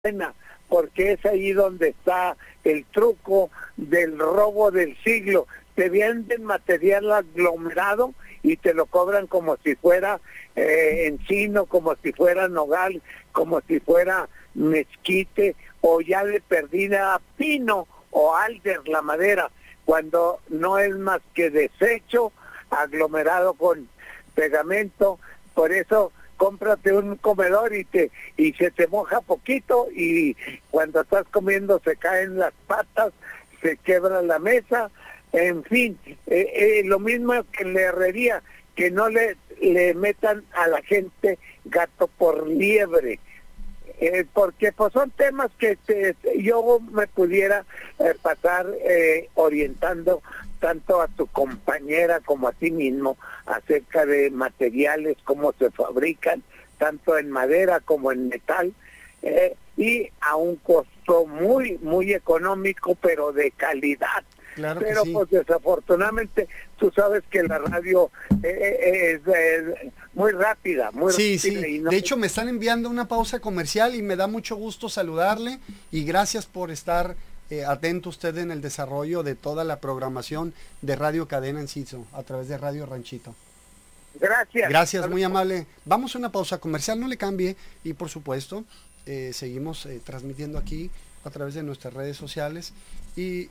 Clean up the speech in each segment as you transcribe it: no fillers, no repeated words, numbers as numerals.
Cadena, porque es ahí donde está el truco del robo del siglo. Te venden material aglomerado y te lo cobran como si fuera encino, como si fuera nogal, como si fuera mezquite, o ya de perdida pino o alder, la madera, cuando no es más que desecho aglomerado con pegamento. Por eso cómprate un comedor y se te moja poquito, y cuando estás comiendo se caen las patas, se quebra la mesa, en fin, lo mismo que en la herrería, que no le metan a la gente gato por liebre, porque pues son temas que yo me pudiera pasar orientando tanto a tu compañera como a ti mismo acerca de materiales, cómo se fabrican, tanto en madera como en metal, y a un costo muy, muy económico, pero de calidad. Claro pero sí. Pues desafortunadamente tú sabes que la radio es muy rápida, muy sí, rápida. Sí, y no... de hecho me están enviando una pausa comercial y me da mucho gusto saludarle y gracias por estar atento usted en el desarrollo de toda la programación de Radio Cadena Enciso a través de Radio Ranchito. Gracias, muy amable. Vamos a una pausa comercial, no le cambie, y por supuesto seguimos transmitiendo aquí a través de nuestras redes sociales y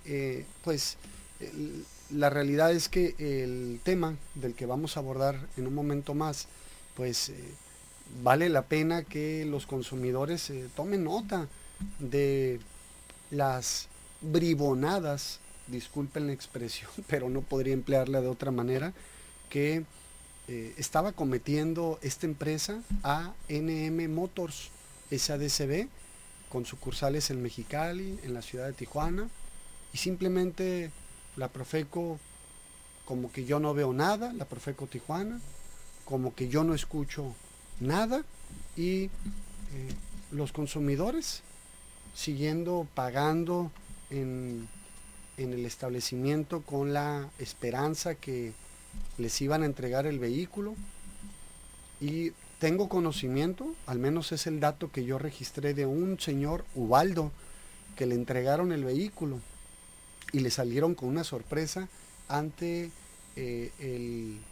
la realidad es que el tema del que vamos a abordar en un momento más, vale la pena que los consumidores tomen nota de las bribonadas, disculpen la expresión, pero no podría emplearla de otra manera, que estaba cometiendo esta empresa A&M Motors SADCB, con sucursales en Mexicali, en la ciudad de Tijuana, y simplemente la Profeco, como que yo no veo nada, la Profeco Tijuana, como que yo no escucho nada, y los consumidores siguiendo pagando en el establecimiento con la esperanza que les iban a entregar el vehículo. Y tengo conocimiento, al menos es el dato que yo registré, de un señor Ubaldo que le entregaron el vehículo y le salieron con una sorpresa ante el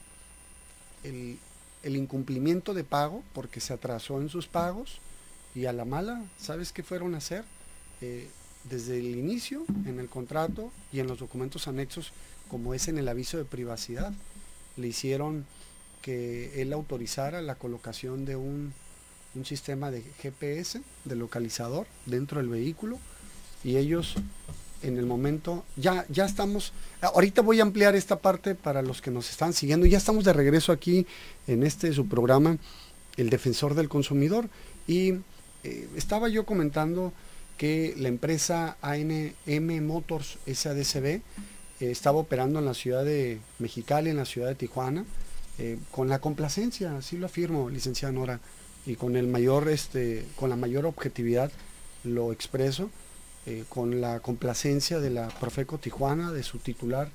incumplimiento de pago, porque se atrasó en sus pagos, y a la mala, ¿sabes qué fueron a hacer? Desde el inicio, en el contrato y en los documentos anexos, como es en el aviso de privacidad, le hicieron que él autorizara la colocación de un sistema de GPS, de localizador, dentro del vehículo, y ellos en el momento, ya estamos, ahorita voy a ampliar esta parte para los que nos están siguiendo, ya estamos de regreso aquí en su programa, El Defensor del Consumidor, y estaba yo comentando que la empresa A&M Motors SADCB estaba operando en la ciudad de Mexicali, en la ciudad de Tijuana, con la complacencia, así lo afirmo, licenciada Nora, y con la mayor objetividad lo expreso, con la complacencia de la Profeco Tijuana, de su titular.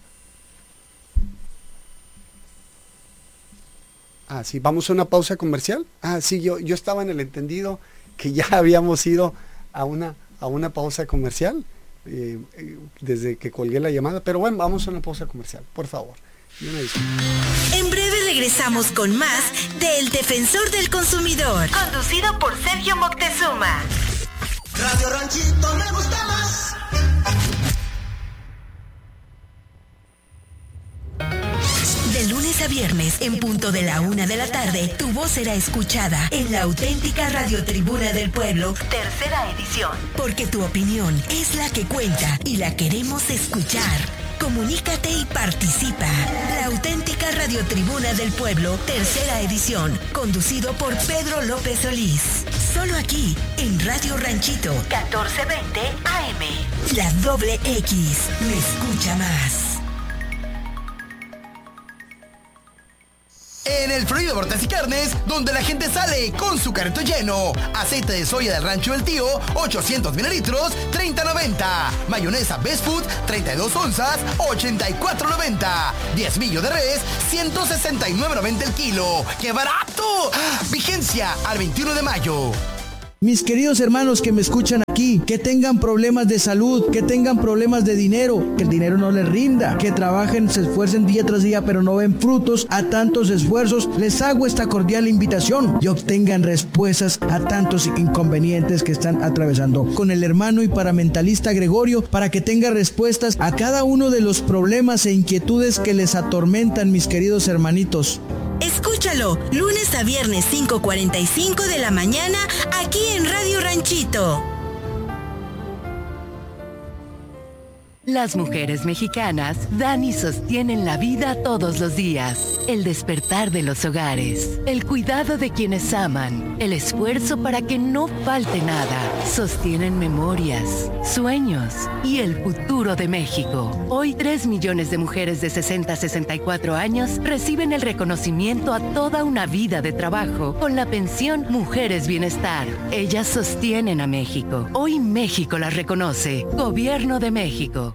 Sí, vamos a una pausa comercial. Sí, yo estaba en el entendido que ya habíamos ido a una pausa comercial desde que colgué la llamada, pero bueno, vamos a una pausa comercial, por favor. En breve regresamos con más de El Defensor del Consumidor, conducido por Sergio Moctezuma. Radio Ranchito me gusta más. De lunes a viernes, en punto de la 1 de la tarde, tu voz será escuchada en la auténtica Radiotribuna del Pueblo, tercera edición. Porque tu opinión es la que cuenta y la queremos escuchar. Comunícate y participa. La auténtica Radiotribuna del Pueblo, tercera edición, conducido por Pedro López Solís. Solo aquí, en Radio Ranchito, 1420 AM. La doble X, me escucha más. En el Florido Hortas y Carnes, donde la gente sale con su carrito lleno. Aceite de soya del Rancho del Tío, 800 mililitros, $30.90. Mayonesa Best Food, 32 onzas, $84.90. Diezmillo de res, $169.90 el kilo. ¡Qué barato! Vigencia al 21 de mayo. Mis queridos hermanos que me escuchan aquí, que tengan problemas de salud, que tengan problemas de dinero, que el dinero no les rinda, que trabajen, se esfuercen día tras día, pero no ven frutos a tantos esfuerzos, les hago esta cordial invitación y obtengan respuestas a tantos inconvenientes que están atravesando con el hermano y paramentalista Gregorio, para que tenga respuestas a cada uno de los problemas e inquietudes que les atormentan, mis queridos hermanitos. Escúchalo, lunes a viernes 5:45 de la mañana, aquí en Radio Ranchito. Las mujeres mexicanas dan y sostienen la vida todos los días. El despertar de los hogares, el cuidado de quienes aman, el esfuerzo para que no falte nada. Sostienen memorias, sueños y el futuro de México. Hoy 3 millones de mujeres de 60 a 64 años reciben el reconocimiento a toda una vida de trabajo con la pensión Mujeres Bienestar. Ellas sostienen a México. Hoy México las reconoce. Gobierno de México.